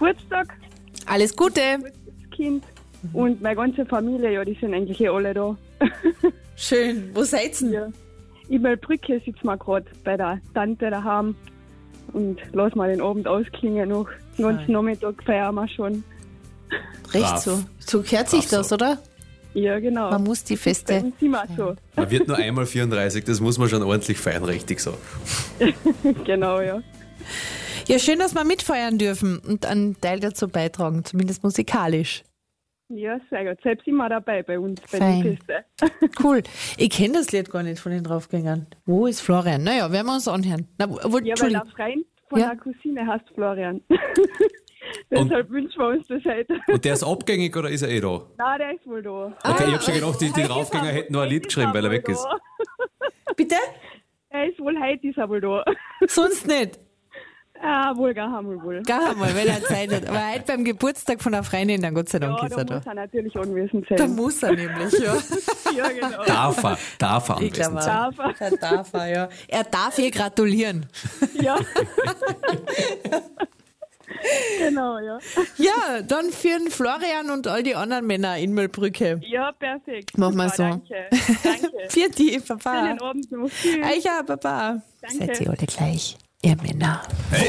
Geburtstag. Alles Gute. Kind. Und meine ganze Familie, ja, die sind eigentlich alle da. Schön. Wo seid ihr? Ja. In Brücke sitzen wir gerade bei der Tante daheim und lassen mal den Abend ausklingen noch. Den ganzen Nachmittag feiern wir schon. Recht Brav. so. So gehört sich Brav das, so. oder? Ja, genau. Man muss die Bei Feste. uns sind wir so. Man wird nur einmal 34, das muss man schon ordentlich feiern, richtig so. Genau, ja. Ja, schön, dass wir mitfeiern dürfen und einen Teil dazu beitragen, zumindest musikalisch. Ja, sehr gut. Selbst immer dabei bei uns, bei Fein. den Feste. Cool. Ich kenne das Lied gar nicht von den Draufgängern. Wo ist Florian? Naja, werden wir uns anhören. Na, Ja, weil Entschuldigung. der Freund von Ja. der Cousine heißt Florian. Deshalb wünschen wir uns das heute. Und der ist abgängig oder ist er eh da? Nein, der ist wohl da. Okay, ich hab schon gedacht, die Draufgänger hätten noch ein Lied geschrieben, weil er weg ist. Bitte? Er ist wohl heute, ist er wohl da. Sonst nicht. Wohl, gar haben wir wohl. Gar einmal, weil er Zeit hat. Aber heute beim Geburtstag von einer Freundin, dann Gott sei Dank Ja, ist da er da. muss er natürlich anwesend sein. Da muss er nämlich, ja. Ja, genau. Darf er Ich glaube anwesend sein. auch. Der darf er, ja. Er darf ihr gratulieren. Ja. Genau, ja. Ja, dann für den Florian und all die anderen Männer in Mühlbrücke. Ja, perfekt. Machen wir Super, so. Danke. Für die, Papa. Schönen Abend noch. Tschüss. Ja, Papa. Danke. Seid ihr alle gleich, ihr Männer. Hey.